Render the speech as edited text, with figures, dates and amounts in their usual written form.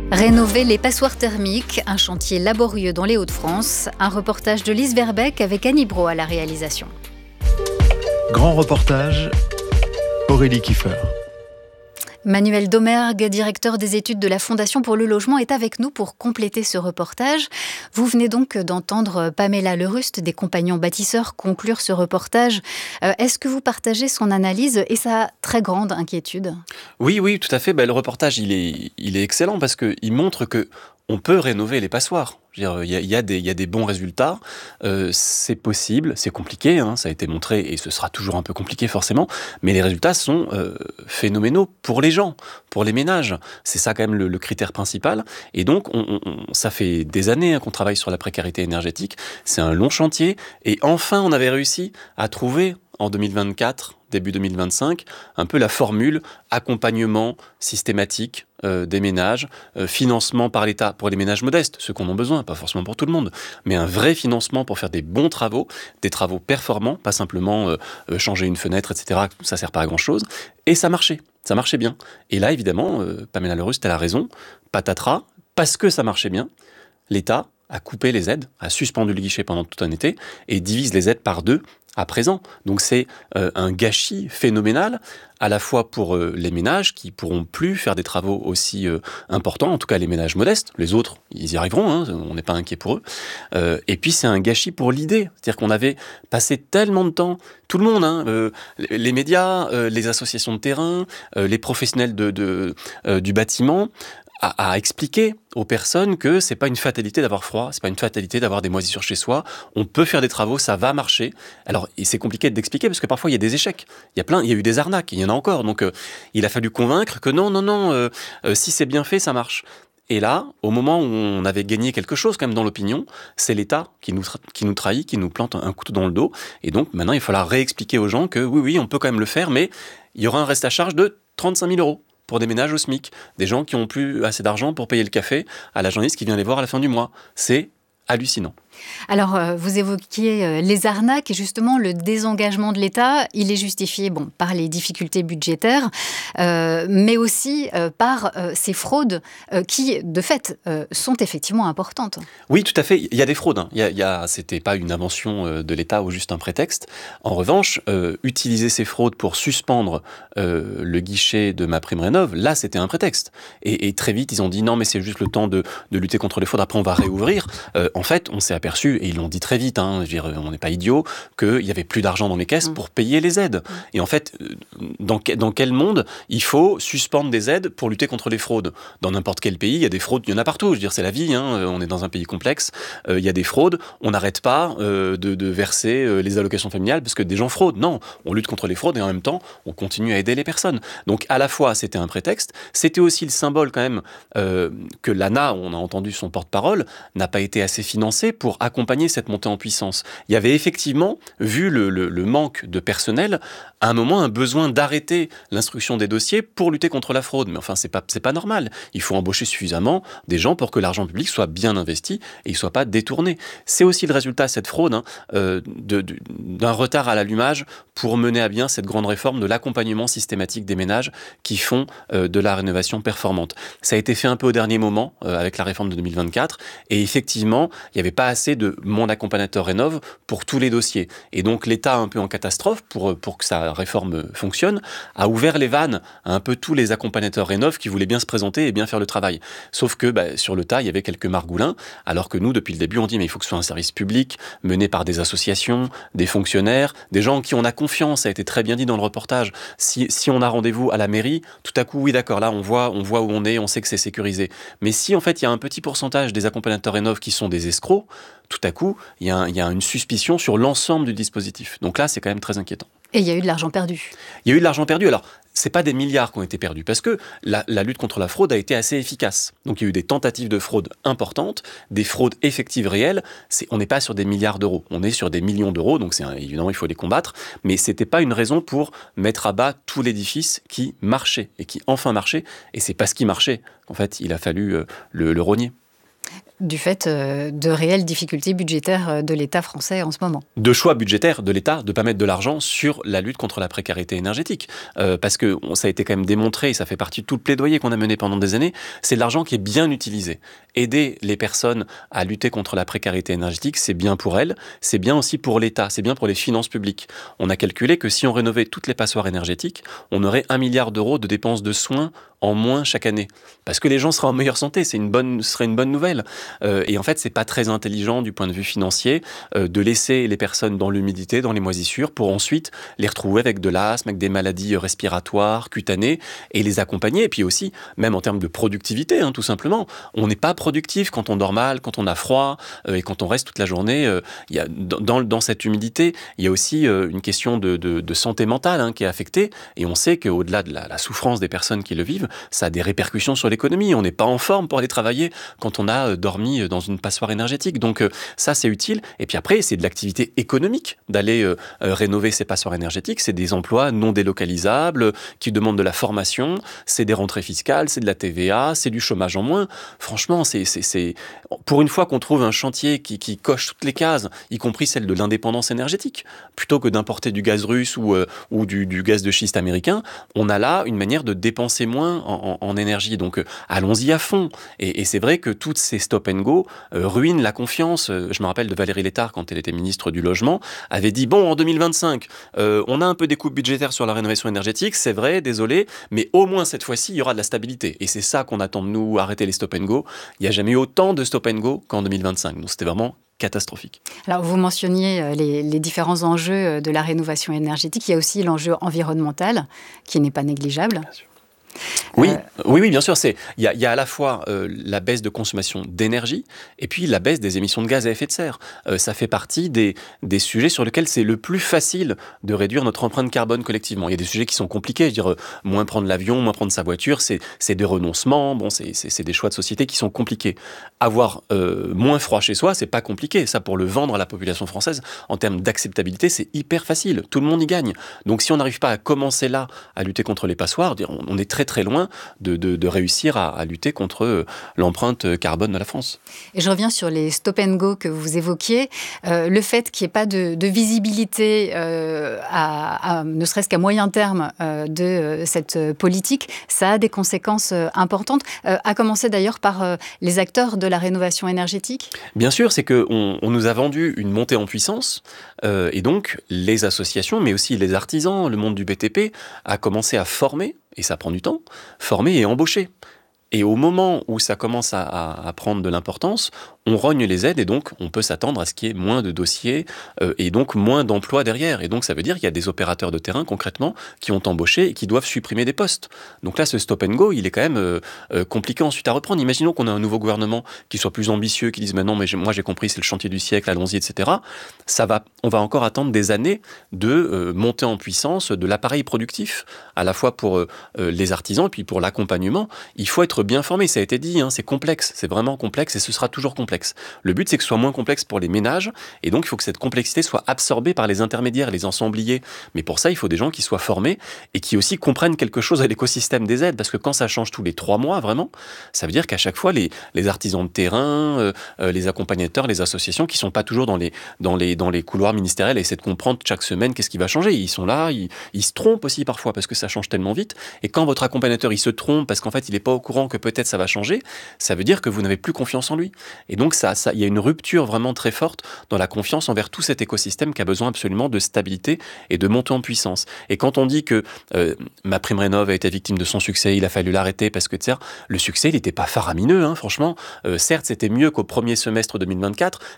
Rénover les passoires thermiques, un chantier laborieux dans les Hauts-de-France. Un reportage de Lise Verbeek avec Annie Brault à la réalisation. Grand reportage, Aurélie Kiefer. Manuel Domergue, directeur des études de la Fondation pour le logement, est avec nous pour compléter ce reportage. Vous venez donc d'entendre Pamela Leruste des Compagnons bâtisseurs conclure ce reportage. Est-ce que vous partagez son analyse et sa très grande inquiétude ? Oui, tout à fait. Le reportage, il est excellent parce qu'il montre que on peut rénover les passoires. Il y a des bons résultats, c'est possible, c'est compliqué, ça a été montré et ce sera toujours un peu compliqué forcément, mais les résultats sont phénoménaux pour les gens, pour les ménages. C'est ça quand même le critère principal. Et donc, ça fait des années qu'on travaille sur la précarité énergétique, c'est un long chantier et enfin on avait réussi à trouver en 2024, début 2025, un peu la formule accompagnement systématique des ménages, financement par l'État pour les ménages modestes, ceux qui en ont besoin, pas forcément pour tout le monde, mais un vrai financement pour faire des bons travaux, des travaux performants, pas simplement changer une fenêtre, etc. Ça sert pas à grand-chose. Et ça marchait bien. Et là, évidemment, Pamela Leruste, elle a raison, patatras, parce que ça marchait bien, l'État a coupé les aides, a suspendu le guichet pendant tout un été et divise les aides par 2 à présent. Donc c'est un gâchis phénoménal, à la fois pour les ménages qui pourront plus faire des travaux aussi importants, en tout cas les ménages modestes, les autres, ils y arriveront, on n'est pas inquiet pour eux. Et puis c'est un gâchis pour l'idée, c'est-à-dire qu'on avait passé tellement de temps, tout le monde, les médias, les associations de terrain, les professionnels du bâtiment, à expliquer aux personnes que c'est pas une fatalité d'avoir froid, c'est pas une fatalité d'avoir des moisissures chez soi, on peut faire des travaux, ça va marcher. Alors, et c'est compliqué d'expliquer parce que parfois il y a des échecs, il y a eu des arnaques, il y en a encore, donc il a fallu convaincre que non, si c'est bien fait, ça marche. Et là, au moment où on avait gagné quelque chose quand même dans l'opinion, c'est l'État qui nous trahit, qui nous plante un couteau dans le dos, et donc maintenant il faudra réexpliquer aux gens que oui, on peut quand même le faire, mais il y aura un reste à charge de 35 000 €. Pour des ménages au SMIC, des gens qui n'ont plus assez d'argent pour payer le café à la journaliste qui vient les voir à la fin du mois. C'est hallucinant. Alors, vous évoquiez les arnaques et justement le désengagement de l'État, il est justifié par les difficultés budgétaires, mais aussi par ces fraudes qui, de fait, sont effectivement importantes. Oui, tout à fait. Il y a des fraudes. C'était pas une invention de l'État ou juste un prétexte. En revanche, utiliser ces fraudes pour suspendre le guichet de MaPrimeRénov', là, c'était un prétexte. Et très vite, ils ont dit non, mais c'est juste le temps de lutter contre les fraudes. Après, on va réouvrir. En fait, on s'est aperçu, et ils l'ont dit très vite, on n'est pas idiot, qu'il n'y avait plus d'argent dans les caisses pour payer les aides. Et en fait, dans quel monde il faut suspendre des aides pour lutter contre les fraudes ? Dans n'importe quel pays, il y a des fraudes, il y en a partout. C'est la vie, on est dans un pays complexe, il y a des fraudes, on n'arrête pas de verser les allocations familiales parce que des gens fraudent. Non, on lutte contre les fraudes et en même temps, on continue à aider les personnes. Donc à la fois, c'était un prétexte, c'était aussi le symbole quand même que l'ANA, on a entendu son porte-parole, n'a pas été assez financé pour accompagner cette montée en puissance. Il y avait effectivement, vu le manque de personnel, à un moment un besoin d'arrêter l'instruction des dossiers pour lutter contre la fraude. Mais enfin, c'est pas normal. Il faut embaucher suffisamment des gens pour que l'argent public soit bien investi et il ne soit pas détourné. C'est aussi le résultat, cette fraude, d'un retard à l'allumage pour mener à bien cette grande réforme de l'accompagnement systématique des ménages qui font de la rénovation performante. Ça a été fait un peu au dernier moment avec la réforme de 2024 et effectivement, il n'y avait pas assez de Mon Accompagnateur Rénov' pour tous les dossiers. Et donc l'État, un peu en catastrophe, pour que sa réforme fonctionne, a ouvert les vannes à un peu tous les accompagnateurs Rénov' qui voulaient bien se présenter et bien faire le travail. Sauf que sur le tas, il y avait quelques margoulins, alors que nous, depuis le début, on dit mais il faut que ce soit un service public, mené par des associations, des fonctionnaires, des gens en qui on a confiance. Ça a été très bien dit dans le reportage. Si on a rendez-vous à la mairie, tout à coup, oui d'accord, là on voit où on est, on sait que c'est sécurisé. Mais si en fait il y a un petit pourcentage des accompagnateurs Rénov' qui sont des escrocs, tout à coup, il y a une suspicion sur l'ensemble du dispositif. Donc là, c'est quand même très inquiétant. Et il y a eu de l'argent perdu. Il y a eu de l'argent perdu. Alors, c'est pas des milliards qui ont été perdus, parce que la lutte contre la fraude a été assez efficace. Donc il y a eu des tentatives de fraude importantes, des fraudes effectives réelles. On n'est pas sur des milliards d'euros, on est sur des millions d'euros, donc évidemment il faut les combattre, mais c'était pas une raison pour mettre à bas tout l'édifice qui marchait, et qui enfin marchait, et c'est parce qu'il marchait qu'en fait il a fallu le rogner. du fait de réelles difficultés budgétaires de l'État français en ce moment. De choix budgétaires de l'État de ne pas mettre de l'argent sur la lutte contre la précarité énergétique. Parce que ça a été quand même démontré, et ça fait partie de tout le plaidoyer qu'on a mené pendant des années, c'est de l'argent qui est bien utilisé. Aider les personnes à lutter contre la précarité énergétique, c'est bien pour elles, c'est bien aussi pour l'État, c'est bien pour les finances publiques. On a calculé que si on rénovait toutes les passoires énergétiques, on aurait 1 milliard d'euros de dépenses de soins en moins chaque année. Parce que les gens seraient en meilleure santé, ce serait une bonne nouvelle. Et en fait, c'est pas très intelligent du point de vue financier de laisser les personnes dans l'humidité, dans les moisissures, pour ensuite les retrouver avec de l'asthme, avec des maladies respiratoires, cutanées, et les accompagner. Et puis aussi, même en termes de productivité, tout simplement. On n'est pas productif quand on dort mal, quand on a froid, et quand on reste toute la journée. Dans cette humidité, il y a aussi une question de santé mentale qui est affectée. Et on sait qu'au-delà de la souffrance des personnes qui le vivent, ça a des répercussions sur l'économie. On n'est pas en forme pour aller travailler quand on a dormi dans une passoire énergétique. Donc ça, c'est utile. Et puis après, c'est de l'activité économique d'aller rénover ces passoires énergétiques. C'est des emplois non délocalisables qui demandent de la formation. C'est des rentrées fiscales, c'est de la TVA, c'est du chômage en moins. Franchement, c'est pour une fois qu'on trouve un chantier qui coche toutes les cases, y compris celle de l'indépendance énergétique, plutôt que d'importer du gaz russe ou du gaz de schiste américain, on a là une manière de dépenser moins en énergie. Donc allons-y à fond. Et c'est vrai que toutes ces stop and go ruinent la confiance. Je me rappelle de Valérie Létard, quand elle était ministre du Logement, avait dit, bon, en 2025, on a un peu des coupes budgétaires sur la rénovation énergétique, c'est vrai, désolé, mais au moins cette fois-ci, il y aura de la stabilité. Et c'est ça qu'on attend de nous, arrêter les stop and go. Il n'y a jamais eu autant de stop and go qu'en 2025. Donc c'était vraiment catastrophique. Alors, vous mentionniez les différents enjeux de la rénovation énergétique. Il y a aussi l'enjeu environnemental, qui n'est pas négligeable. Bien sûr. Oui, bien sûr. Il y a à la fois la baisse de consommation d'énergie et puis la baisse des émissions de gaz à effet de serre. Ça fait partie des sujets sur lesquels c'est le plus facile de réduire notre empreinte carbone collectivement. Il y a des sujets qui sont compliqués. Je veux dire, moins prendre l'avion, moins prendre sa voiture, c'est des renoncements. Bon, c'est des choix de société qui sont compliqués. Avoir moins froid chez soi, c'est pas compliqué. Ça, pour le vendre à la population française, en termes d'acceptabilité, c'est hyper facile. Tout le monde y gagne. Donc, si on n'arrive pas à commencer là à lutter contre les passoires, on est très très loin de réussir à lutter contre l'empreinte carbone de la France. Et je reviens sur les stop and go que vous évoquiez. Le fait qu'il n'y ait pas de visibilité, ne serait-ce qu'à moyen terme, de cette politique, ça a des conséquences importantes, à commencer d'ailleurs par les acteurs de la rénovation énergétique. Bien sûr, c'est qu'on nous a vendu une montée en puissance, et donc les associations, mais aussi les artisans, le monde du BTP, a commencé à former, et ça prend du temps, former et embaucher. Et au moment où ça commence à prendre de l'importance, on rogne les aides et donc on peut s'attendre à ce qu'il y ait moins de dossiers et donc moins d'emplois derrière. Et donc ça veut dire qu'il y a des opérateurs de terrain concrètement qui ont embauché et qui doivent supprimer des postes. Donc là, ce stop and go, il est quand même compliqué ensuite à reprendre. Imaginons qu'on a un nouveau gouvernement qui soit plus ambitieux, qui dise maintenant, mais moi j'ai compris, c'est le chantier du siècle, allons-y, etc. On va encore attendre des années de montée en puissance de l'appareil productif, à la fois pour les artisans et puis pour l'accompagnement. Il faut être bien formé, ça a été dit, c'est complexe, c'est vraiment complexe et ce sera toujours complexe. Le but, c'est que ce soit moins complexe pour les ménages et donc il faut que cette complexité soit absorbée par les intermédiaires, les ensembliers. Mais pour ça, il faut des gens qui soient formés et qui aussi comprennent quelque chose à l'écosystème des aides, parce que quand ça change tous les 3 mois, vraiment, ça veut dire qu'à chaque fois, les artisans de terrain, les accompagnateurs, les associations qui sont pas toujours dans les couloirs ministériels essaient de comprendre chaque semaine qu'est-ce qui va changer. Ils sont là, ils se trompent aussi parfois parce que ça change tellement vite. Et quand votre accompagnateur, il se trompe parce qu'en fait, il n'est pas au courant que peut-être ça va changer, ça veut dire que vous n'avez plus confiance en lui. Et donc, il y a une rupture vraiment très forte dans la confiance envers tout cet écosystème qui a besoin absolument de stabilité et de montée en puissance. Et quand on dit que MaPrimeRénov' a été victime de son succès, il a fallu l'arrêter parce que le succès, il n'était pas faramineux, franchement. Certes, c'était mieux qu'au premier semestre 2024,